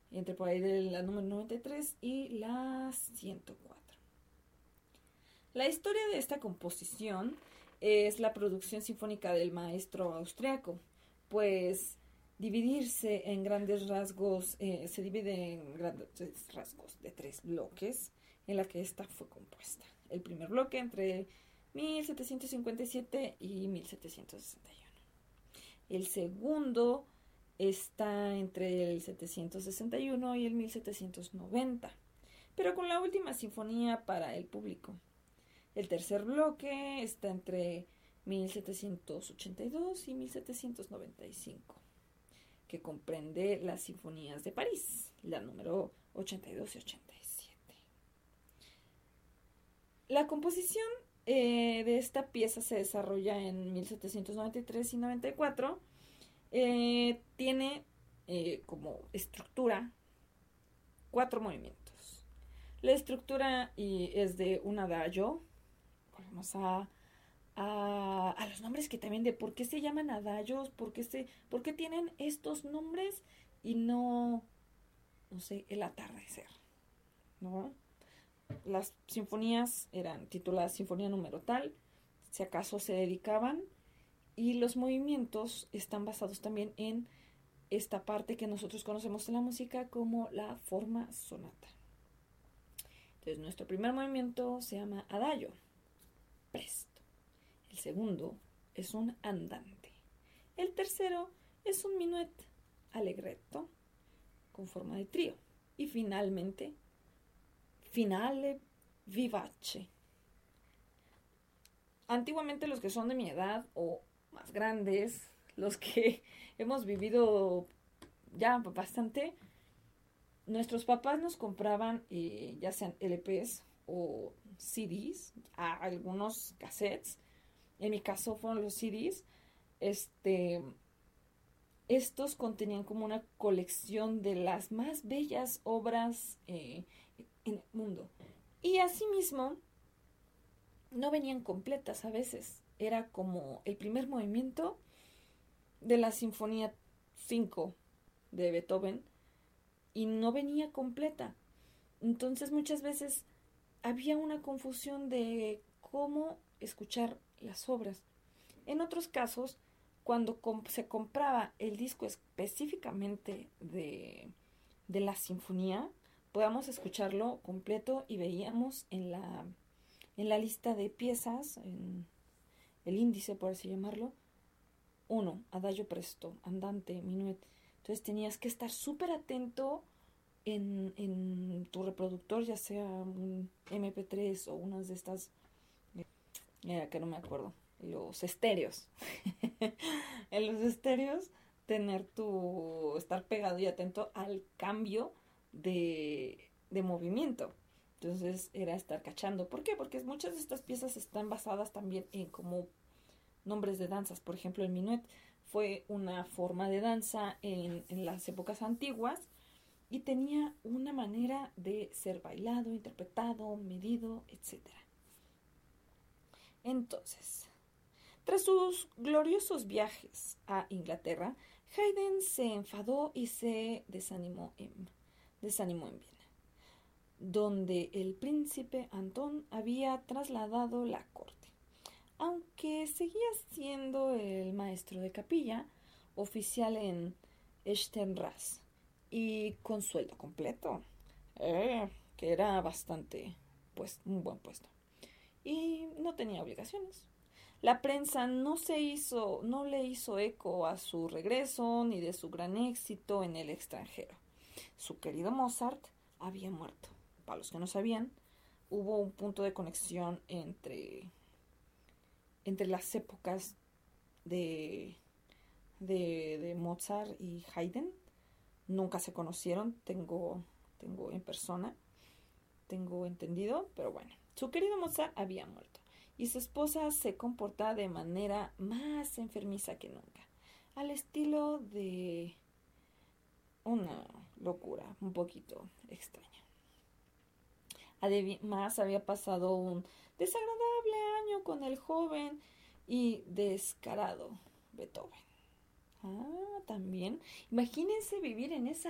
entre por ahí de la número 93 y la 104. La historia de esta composición es la producción sinfónica del maestro austriaco, pues dividirse en grandes rasgos, se divide en grandes rasgos de 3 bloques en la que esta fue compuesta. El primer bloque entre 1757 y 1761. El segundo está entre el 761 y el 1790, pero con la última sinfonía para el público. El tercer bloque está entre 1782 y 1795, que comprende las sinfonías de París, la número 82 y 87. La composición de esta pieza se desarrolla en 1793 y 94. Tiene como estructura 4 movimientos. La estructura es de un adagio. Volvemos a los nombres que también de por qué se llaman adagios, por qué tienen estos nombres y no sé, el atardecer, ¿no? Las sinfonías eran tituladas Sinfonía número tal, si acaso se dedicaban, y los movimientos están basados también en esta parte que nosotros conocemos en la música como la forma sonata. Entonces, nuestro primer movimiento se llama adagio, presto. El segundo es un andante. El tercero es un minuet, allegretto, con forma de trío. Y finalmente, finale vivace. Antiguamente, los que son de mi edad o más grandes, los que hemos vivido ya bastante, nuestros papás nos compraban ya sean LPs o CDs, algunos cassettes. En mi caso fueron los CDs. Estos contenían como una colección de las más bellas obras en el mundo. Y asimismo, no venían completas a veces. Era como el primer movimiento de la Sinfonía 5 de Beethoven y no venía completa. Entonces muchas veces había una confusión de cómo escuchar las obras. En otros casos, cuando se compraba el disco específicamente de la sinfonía, podíamos escucharlo completo y veíamos en la lista de piezas, en el índice, por así llamarlo, 1, adagio presto, andante, minuet. Entonces tenías que estar súper atento en tu reproductor, ya sea un MP3 o unas de estas, que no me acuerdo, los estéreos. En los estéreos, estar pegado y atento al cambio de movimiento. Entonces era estar cachando. ¿Por qué? Porque muchas de estas piezas están basadas también en como nombres de danzas. Por ejemplo, el minuet fue una forma de danza en las épocas antiguas y tenía una manera de ser bailado, interpretado, medido, etc. Entonces, tras sus gloriosos viajes a Inglaterra, Haydn se enfadó y se desanimó en Viena, donde el príncipe Antón había trasladado la corte. Aunque seguía siendo el maestro de capilla, oficial en Echternras y con sueldo completo, que era bastante, pues, un buen puesto. Y no tenía obligaciones. La prensa no le hizo eco a su regreso ni de su gran éxito en el extranjero. Su querido Mozart había muerto. Para los que no sabían, hubo un punto de conexión entre las épocas de Mozart y Haydn. Nunca se conocieron, tengo en persona, tengo entendido, pero bueno, su querido Mozart había muerto y su esposa se comportaba de manera más enfermiza que nunca, al estilo de una locura un poquito extraña. Además, había pasado un desagradable año con el joven y descarado Beethoven. También, imagínense vivir en esa